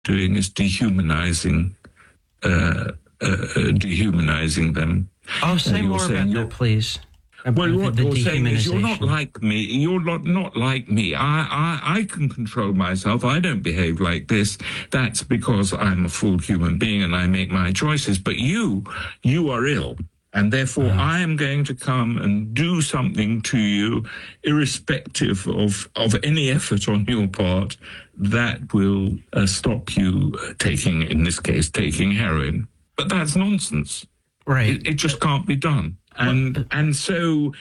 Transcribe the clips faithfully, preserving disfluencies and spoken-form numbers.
doing is dehumanizing, uh, uh, dehumanizing them. Oh, say more about that, please. Well, what the you're saying is you're not like me. You're not, not like me. I, I, I can control myself. I don't behave like this. That's because I'm a full human being and I make my choices. But you, you are ill. And therefore, uh-huh. I am going to come and do something to you, irrespective of, of any effort on your part, that will uh, stop you taking, in this case, taking heroin. But that's nonsense. Right. It, it just can't be done. And and so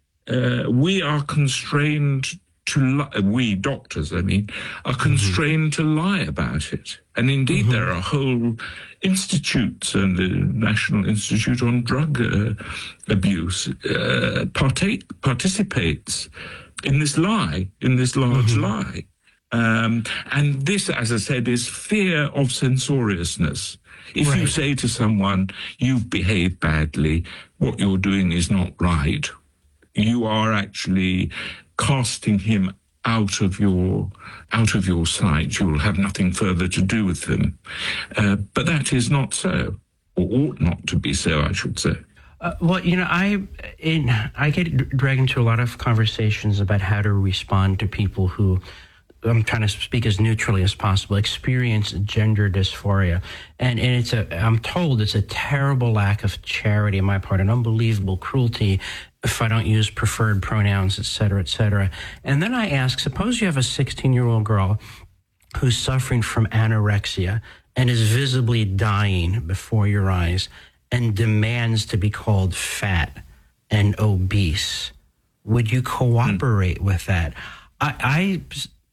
uh, we are constrained to li- we doctors, I mean, are constrained mm-hmm. to lie about it. And indeed, mm-hmm. there are whole institutes, and the National Institute on Drug uh, Abuse uh, partake participates in this lie, in this large mm-hmm. lie. Um, and this, as I said, is fear of censoriousness. If right. you say to someone, you've behaved badly, what you're doing is not right, you are actually casting him out of your out of your sight. You will have nothing further to do with him. Uh, but that is not so, or ought not to be so, I should say. Uh, well, you know, I in, I get dragged into a lot of conversations about how to respond to people who, I'm trying to speak as neutrally as possible, experience gender dysphoria. And, and it's a, I'm told it's a terrible lack of charity on my part, an unbelievable cruelty if I don't use preferred pronouns, et cetera, et cetera. And then I ask, suppose you have a sixteen-year-old girl who's suffering from anorexia and is visibly dying before your eyes and demands to be called fat and obese. Would you cooperate mm. with that? I... I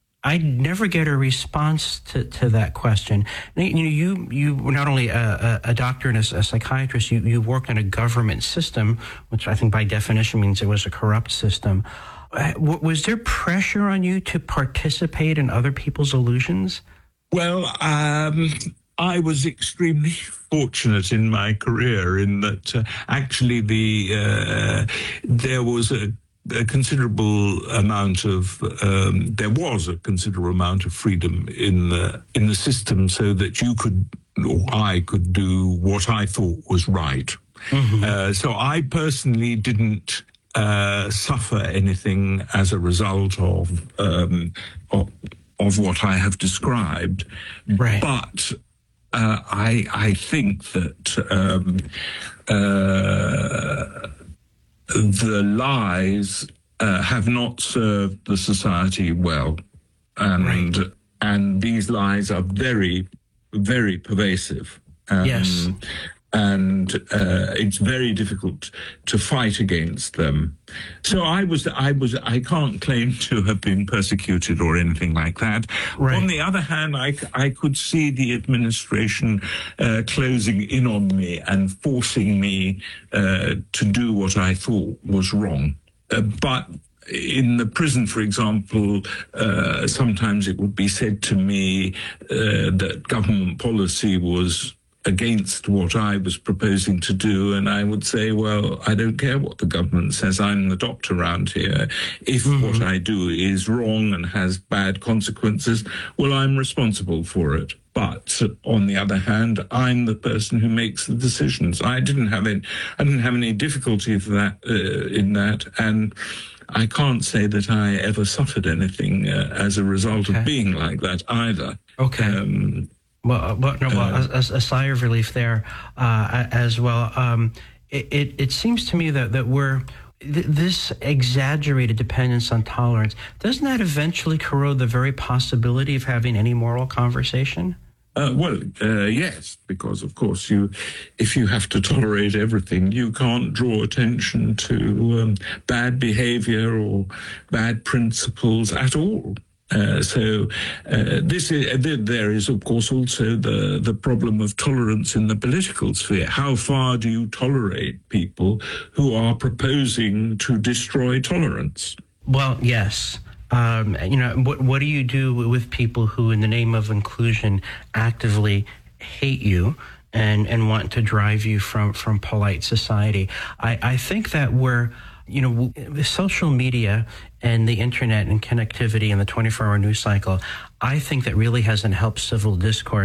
I never get a response to, to that question. You know, you you were not only a, a, a doctor and a, a psychiatrist, you, you worked in a government system, which I think by definition means it was a corrupt system. Uh, was there pressure on you to participate in other people's illusions? Well, um, I was extremely fortunate in my career in that uh, actually the uh, there was a A considerable amount of um, there was a considerable amount of freedom in the in the system, so that you could or I could do what I thought was right. Mm-hmm. Uh, so I personally didn't uh, suffer anything as a result of um, of, of what I have described, right. but uh, I I think that. Um, uh, The lies uh, have not served the society well, and right. and these lies are very, very pervasive. Um, yes, and uh, it's very difficult to fight against them. So I was, I was, I can't claim to have been persecuted or anything like that. Right. On the other hand, I, I could see the administration uh, closing in on me and forcing me uh, to do what I thought was wrong. Uh, but in the prison, for example, uh, sometimes it would be said to me uh, that government policy was against what I was proposing to do, and I would say, well, I don't care what the government says. I'm the doctor around here. If mm-hmm. what I do is wrong and has bad consequences, well, I'm responsible for it. But on the other hand, I'm the person who makes the decisions. I didn't have any, I didn't have any difficulty for that uh, in that, and I can't say that I ever suffered anything uh, as a result okay. of being like that either. Okay. Um, Well, well, no, well uh, a, a sigh of relief there uh, as well. Um, it, it, it seems to me that, that we're, th- this exaggerated dependence on tolerance, doesn't that eventually corrode the very possibility of having any moral conversation? Uh, well, uh, yes, because, of course, you, if you have to tolerate everything, you can't draw attention to um, bad behavior or bad principles at all. Uh, so uh, this is, uh, there is, of course, also the, the problem of tolerance in the political sphere. How far do you tolerate people who are proposing to destroy tolerance? Well, yes. Um, you know, what, what do you do with people who, in the name of inclusion, actively hate you and, and want to drive you from, from polite society? I, I think that we're You know, w- with social media and the internet and connectivity and the twenty-four hour news cycle, I think that really hasn't helped civil discourse